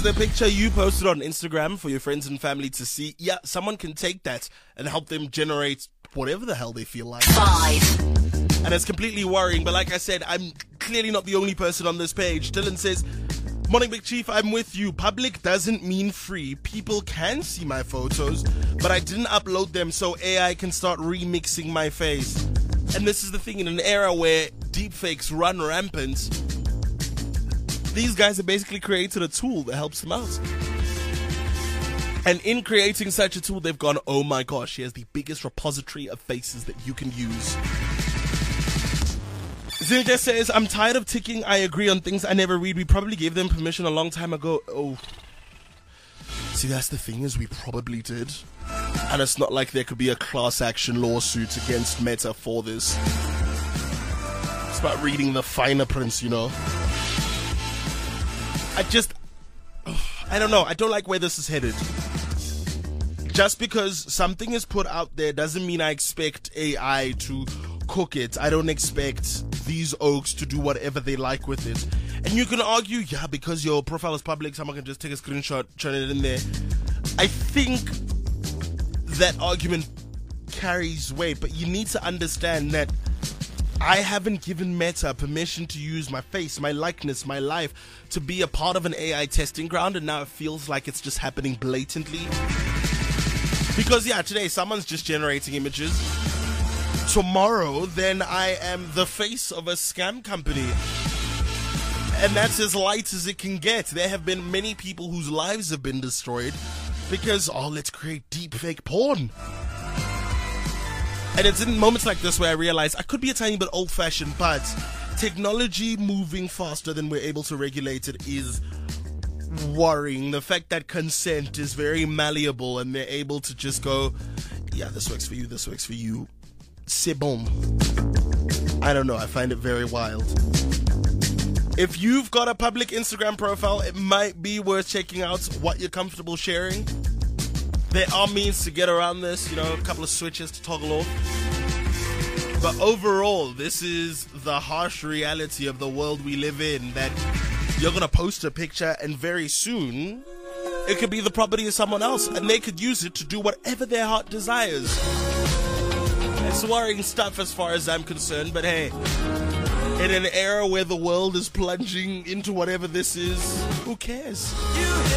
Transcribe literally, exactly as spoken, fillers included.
the picture you posted on Instagram for your friends and family to see, yeah, someone can take that and help them generate whatever the hell they feel like. Five. And it's completely worrying, but like I said, I'm clearly not the only person on this page. Dylan says, "Morning, Big Chief, I'm with you. Public doesn't mean free. People can see my photos, but I didn't upload them so A I can start remixing my face." And this is the thing, in an era where deepfakes run rampant, these guys have basically created a tool that helps them out. And in creating such a tool, they've gone, oh my gosh, here's the biggest repository of faces that you can use. Zinja says, "I'm tired of ticking I agree on things I never read. We probably gave them permission a long time ago." Oh. See, that's the thing, is we probably did. And it's not like there could be a class action lawsuit against Meta for this. It's about reading the finer prints, you know. I just, I don't know. I don't like where this is headed. Just because something is put out there doesn't mean I expect A I to cook it. I don't expect these oaks to do whatever they like with it. And you can argue, yeah, because your profile is public, someone can just take a screenshot, turn it in there. I think that argument carries weight, but you need to understand that I haven't given Meta permission to use my face, my likeness, my life to be a part of an A I testing ground, and now it feels like it's just happening blatantly. Because, yeah, today someone's just generating images. Tomorrow, then I am the face of a scam company. And that's as light as it can get. There have been many people whose lives have been destroyed because, oh, let's create deepfake porn. And it's in moments like this where I realize I could be a tiny bit old-fashioned, but technology moving faster than we're able to regulate it is worrying. The fact that consent is very malleable and they're able to just go, yeah, this works for you, this works for you. C'est bon. I don't know, I find it very wild. If you've got a public Instagram profile, it might be worth checking out what you're comfortable sharing. There are means to get around this, you know, a couple of switches to toggle off. But overall, this is the harsh reality of the world we live in, that you're going to post a picture and very soon it could be the property of someone else and they could use it to do whatever their heart desires. It's worrying stuff as far as I'm concerned, but hey, in an era where the world is plunging into whatever this is, who cares?